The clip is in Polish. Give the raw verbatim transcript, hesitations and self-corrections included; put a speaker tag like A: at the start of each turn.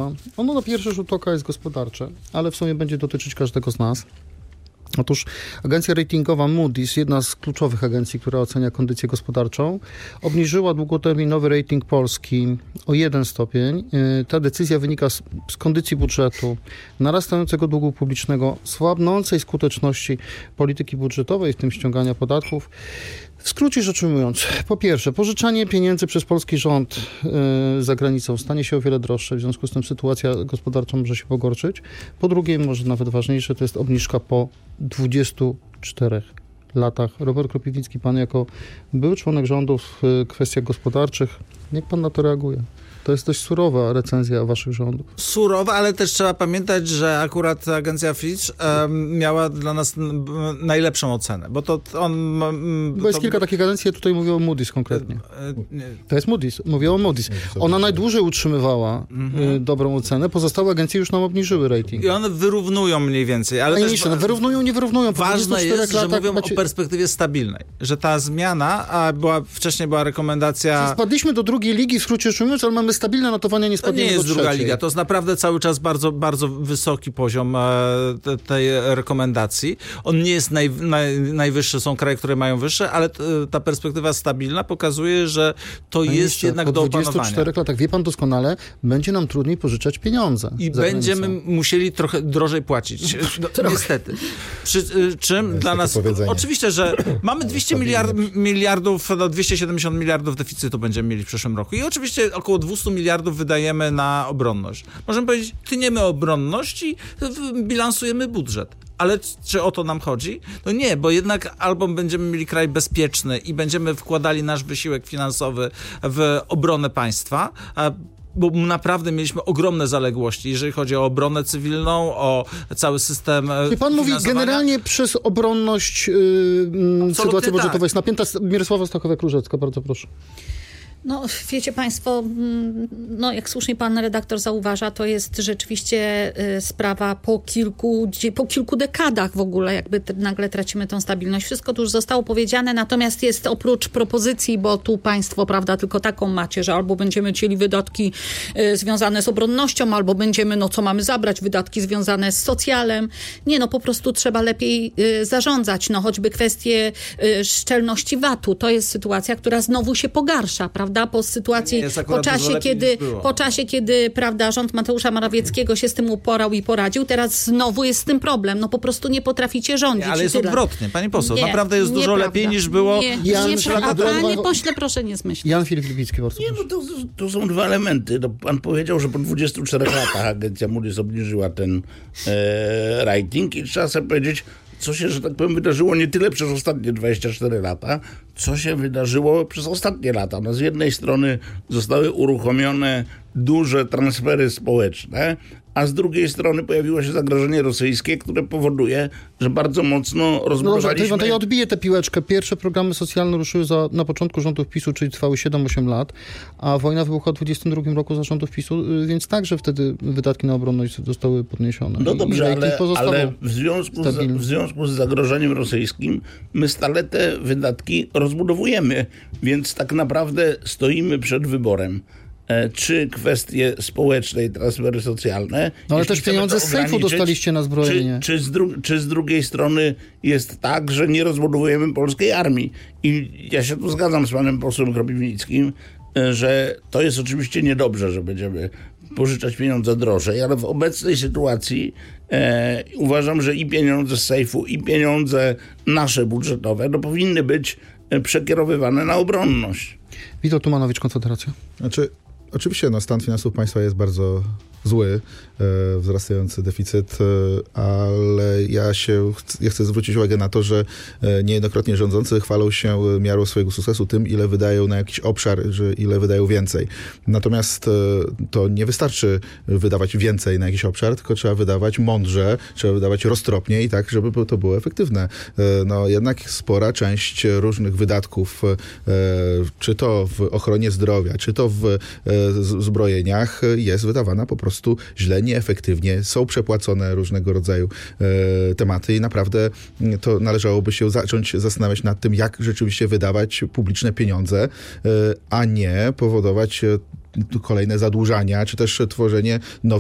A: pytania. Ono na pierwszy rzut oka jest gospodarcze, ale w sumie będzie dotyczyć każdego z nas. Otóż agencja ratingowa Moody's, jedna z kluczowych agencji, która ocenia kondycję gospodarczą, obniżyła długoterminowy rating Polski o jeden stopień. Ta decyzja wynika z, z kondycji budżetu, narastającego długu publicznego, słabnącej skuteczności polityki budżetowej, w tym ściągania podatków. W skrócie rzecz ujmując, po pierwsze, pożyczanie pieniędzy przez polski rząd yy, za granicą stanie się o wiele droższe, w związku z tym sytuacja gospodarcza może się pogorszyć. Po drugie, może nawet ważniejsze, to jest obniżka po dwudziestu czterech latach. Robert Kropiwnicki, pan jako były członek rządu w y, kwestiach gospodarczych, jak pan na to reaguje? To jest dość surowa recenzja waszych rządów.
B: Surowa, ale też trzeba pamiętać, że akurat agencja Fitch um, miała dla nas n- najlepszą ocenę, bo to on... Um,
A: bo jest
B: to...
A: kilka takich agencji, ja tutaj mówię o Moody's konkretnie. To jest Moody's, mówię o Moody's. Ona najdłużej utrzymywała mm-hmm. y, dobrą ocenę, pozostałe agencje już nam obniżyły rating.
B: I one wyrównują mniej więcej, ale też...
A: No, wyrównują, nie wyrównują.
B: Ważne jest, że mówią
A: macie...
B: o perspektywie stabilnej, że ta zmiana, a była, wcześniej była rekomendacja...
A: Spadliśmy do drugiej ligi, w skrócie rzecz ujmując, ale mamy stabilne notowania, nie spadniemy do
B: trzeciej. To nie jest druga liga, to jest naprawdę cały czas bardzo, bardzo wysoki poziom e, te, tej rekomendacji. On nie jest naj, naj, najwyższy, są kraje, które mają wyższe, ale t, ta perspektywa stabilna pokazuje, że to
A: Panie
B: jest
A: jeszcze,
B: jednak
A: po
B: do opanowania.
A: Po dwudziestu czterech latach, wie pan doskonale, będzie nam trudniej pożyczać pieniądze.
B: I będziemy granicą. musieli trochę drożej płacić. No, niestety. Przy czym dla nas... Powiedzenie. Oczywiście, że mamy dwieście miliard, miliardów, no dwieście siedemdziesiąt miliardów deficytu będziemy mieli w przyszłym roku. I oczywiście około dwieście miliardów wydajemy na obronność. Możemy powiedzieć, tniemy obronność i bilansujemy budżet. Ale czy o to nam chodzi? No nie, bo jednak albo będziemy mieli kraj bezpieczny i będziemy wkładali nasz wysiłek finansowy w obronę państwa, a bo naprawdę mieliśmy ogromne zaległości, jeżeli chodzi o obronę cywilną, o cały system
A: Czyli pan mówi generalnie przez obronność yy, sytuacja budżetowa tak. jest napięta. Mirosława Stachowiak-Różecka, bardzo proszę.
C: No, wiecie państwo, no jak słusznie pan redaktor zauważa, to jest rzeczywiście y, sprawa po kilku, po kilku dekadach w ogóle, jakby t- nagle tracimy tą stabilność. Wszystko tu już zostało powiedziane, natomiast jest oprócz propozycji, bo tu państwo, prawda, tylko taką macie, że albo będziemy chcieli wydatki y, związane z obronnością, albo będziemy, no co mamy zabrać, wydatki związane z socjalem. Nie, no po prostu trzeba lepiej y, zarządzać, no choćby kwestie y, szczelności V A T-u. To jest sytuacja, która znowu się pogarsza, prawda? Po sytuacji, po czasie, kiedy, po czasie, kiedy, prawda, rząd Mateusza Morawieckiego się z tym uporał i poradził, teraz znowu jest z tym problem. No po prostu nie potraficie rządzić.
B: Nie, ale jest
C: tyle.
B: odwrotnie, pani poseł.
C: Nie,
B: Naprawdę jest dużo
C: nieprawda.
B: lepiej niż było...
C: Nie,
A: Jan,
C: nie, a panie
A: dwa...
C: pośle, proszę nie zmyślać.
A: Jan Filip Libicki, bardzo
D: Nie,
A: proszę.
D: no to, to są dwa elementy. No, pan powiedział, że po dwudziestu czterech latach agencja Moody's obniżyła ten e, rating i trzeba sobie powiedzieć, co się, że tak powiem, wydarzyło nie tyle przez ostatnie dwadzieścia cztery lata, co się wydarzyło przez ostatnie lata. No z jednej strony zostały uruchomione duże transfery społeczne, a z drugiej strony pojawiło się zagrożenie rosyjskie, które powoduje, że bardzo mocno rozbudowaliśmy...
A: No dobrze, to ja odbiję tę piłeczkę. Pierwsze programy socjalne ruszyły za, na początku rządów PiSu, czyli trwały siedem osiem lat, a wojna wybuchła w dwudziestym drugim roku za rządów PiSu, więc także wtedy wydatki na obronność zostały podniesione.
D: No dobrze, ale, ale w, związku z,
A: stabilny.
D: w związku z zagrożeniem rosyjskim my stale te wydatki rozbudowujemy, więc tak naprawdę stoimy przed wyborem. Czy kwestie społeczne i transfery socjalne.
A: No ale też pieniądze z sejfu dostaliście na zbrojenie.
D: Czy, czy, z dru- czy z drugiej strony jest tak, że nie rozbudowujemy polskiej armii? I ja się tu zgadzam z panem posłem Kropiwnickim, że to jest oczywiście niedobrze, że będziemy pożyczać pieniądze drożej, ale w obecnej sytuacji e, uważam, że i pieniądze z sejfu, i pieniądze nasze budżetowe no, powinny być przekierowywane na obronność.
A: Witold Tumanowicz, Konfederacja.
E: Znaczy, oczywiście no, stan finansów państwa jest bardzo zły, e, wzrastający deficyt, e, ale ja się ch- ja chcę zwrócić uwagę na to, że e, niejednokrotnie rządzący chwalą się miarą swojego sukcesu tym, ile wydają na jakiś obszar, że ile wydają więcej. Natomiast e, to nie wystarczy wydawać więcej na jakiś obszar, tylko trzeba wydawać mądrze, trzeba wydawać roztropnie i tak, żeby to było efektywne. E, no jednak spora część różnych wydatków, e, czy to w ochronie zdrowia, czy to w e, z- zbrojeniach jest wydawana po prostu prostu źle, nieefektywnie, są przepłacone różnego rodzaju e, tematy i naprawdę to należałoby się zacząć zastanawiać nad tym, jak rzeczywiście wydawać publiczne pieniądze, e, a nie powodować e, kolejne zadłużania, czy też tworzenie nowych